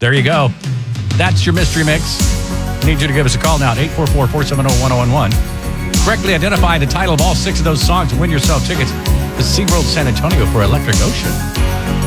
There you go. That's your mystery mix. I need you to give us a call now at 844-470-1011. Correctly identify the title of all 6 of those songs and win yourself tickets to SeaWorld San Antonio for Electric Ocean.